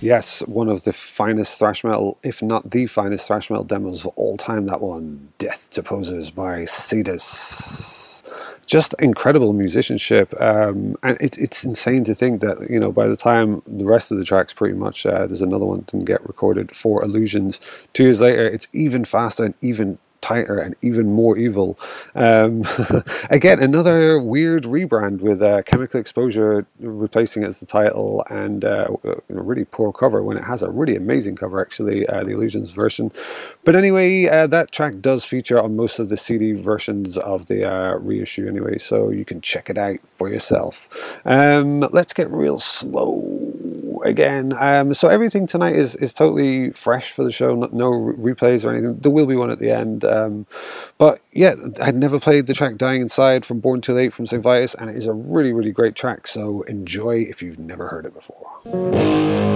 Yes, one of the finest thrash metal, if not the finest thrash metal demos of all time, that one, Death to Posers by Cetus. Just incredible musicianship, and it's insane to think that, you know, by the time the rest of the tracks pretty much, there's another one that didn't get recorded for Illusions. 2 years later, it's even faster and even tighter and even more evil. Again, another weird rebrand with Chemical Exposure replacing it as the title, and a really poor cover when it has a really amazing cover, actually, the Illusions version. But anyway, that track does feature on most of the CD versions of the reissue anyway, so you can check it out for yourself. Let's get real slow again. So everything tonight is totally fresh for the show, no replays or anything. There will be one at the end. But yeah, I'd never played the track Dying Inside from Born Too Late from St. Vitus, and it is a really, really great track, so enjoy if you've never heard it before.